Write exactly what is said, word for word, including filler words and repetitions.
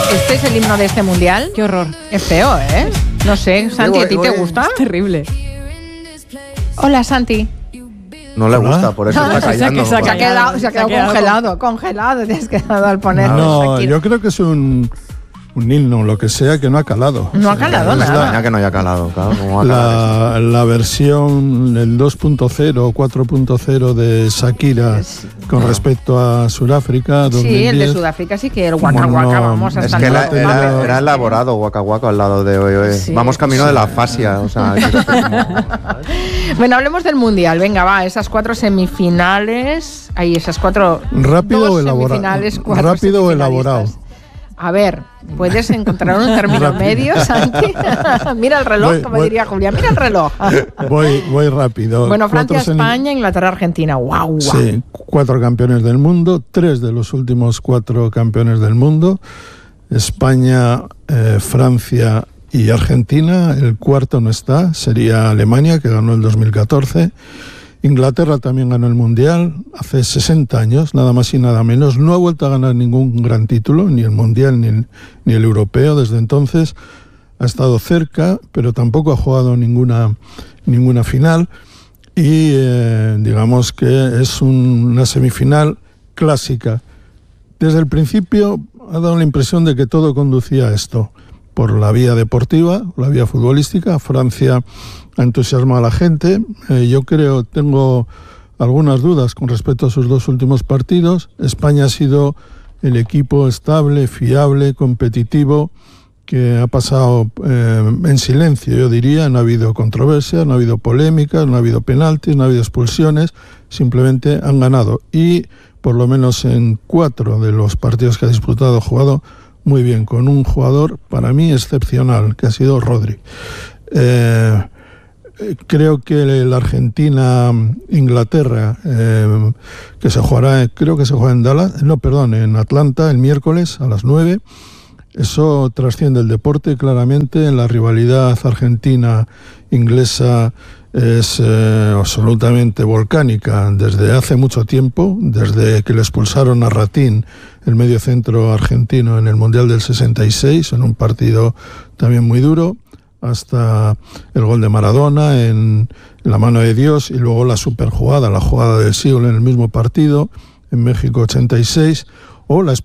¿Este es el himno de este mundial? Qué horror. Es feo, ¿eh? No sé, Santi, ¿a ti te gusta? Es terrible. Hola, Santi. No le gusta, por eso está callando. Se ha quedado, se ha quedado congelado, congelado. Te has quedado al poner. No, yo creo que es un, un himno, lo que sea, que no ha calado. No ha calado nada. La, que no haya calado, claro. ¿Cómo la, la versión, el dos punto cero o cuatro punto cero de Shakira con respecto a Sudáfrica. dos mil diez. Sí, el de Sudáfrica sí que el Waka Waka, vamos hasta Es que era, era, era elaborado Waka Waka al lado de hoy. hoy. Sí, vamos camino sí. de la fascia. O sea, bueno, hablemos del mundial. Venga, va, esas cuatro semifinales. Ahí, esas cuatro. Rápido o elaborado. Rápido o elaborado. A ver, ¿puedes encontrar un término medio, Santi? Mira el reloj, voy, como voy, diría Julia, mira el reloj. voy, voy rápido. Bueno, Francia, España, Inglaterra, Argentina. ¡Guau, guau! Sí, cuatro campeones del mundo, tres de los últimos cuatro campeones del mundo. España, eh, Francia y Argentina. El cuarto no está, sería Alemania, que ganó el dos mil catorce. Inglaterra también ganó el Mundial hace sesenta años, nada más y nada menos. No ha vuelto a ganar ningún gran título, ni el Mundial ni el, ni el Europeo. Desde entonces ha estado cerca, pero tampoco ha jugado ninguna, ninguna final. Y eh, digamos que es un, una semifinal clásica. Desde el principio ha dado la impresión de que todo conducía a esto. Por la vía deportiva, la vía futbolística. Francia ha entusiasmado a la gente. Eh, yo creo, tengo algunas dudas con respecto a sus dos últimos partidos. España ha sido el equipo estable, fiable, competitivo, que ha pasado eh, en silencio, yo diría. No ha habido controversia, no ha habido polémicas, no ha habido penaltis, no ha habido expulsiones. Simplemente han ganado. Y por lo menos en cuatro de los partidos que ha disputado, ha jugado muy bien, con un jugador para mí excepcional, que ha sido Rodri. Eh, creo que la Argentina-Inglaterra, eh, que se jugará, creo que se juega en Dallas, no, perdón, en Atlanta el miércoles a las nueve. Eso trasciende el deporte claramente. La rivalidad argentina-inglesa es eh, absolutamente volcánica desde hace mucho tiempo, desde que le expulsaron a Ratín, el mediocentro argentino, en el Mundial del sesenta y seis, en un partido también muy duro, hasta el gol de Maradona en, en la mano de Dios, y luego la superjugada, la jugada del siglo en el mismo partido, en México ochenta y seis, o la,